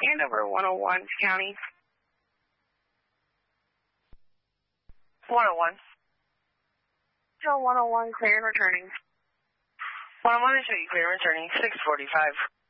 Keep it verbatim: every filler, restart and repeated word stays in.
Andover one oh one County. one oh one. Show one oh one clear and returning. one oh one is you clear and returning, six forty-five.